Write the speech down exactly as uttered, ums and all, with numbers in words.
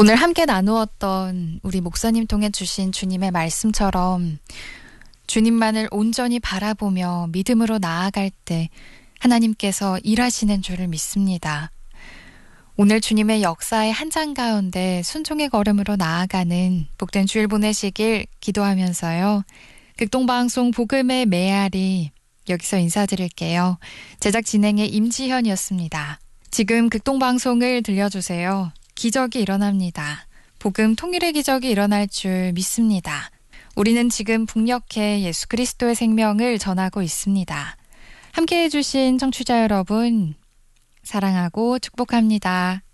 오늘 함께 나누었던 우리 목사님 통해 주신 주님의 말씀처럼 주님만을 온전히 바라보며 믿음으로 나아갈 때 하나님께서 일하시는 줄을 믿습니다. 오늘 주님의 역사의 한 장 가운데 순종의 걸음으로 나아가는 복된 주일 보내시길 기도하면서요. 극동방송 복음의 메아리 여기서 인사드릴게요. 제작 진행의 임지현이었습니다. 지금 극동방송을 들려주세요. 기적이 일어납니다. 복음 통일의 기적이 일어날 줄 믿습니다. 우리는 지금 북녘에 예수 그리스도의 생명을 전하고 있습니다. 함께해 주신 청취자 여러분 사랑하고 축복합니다.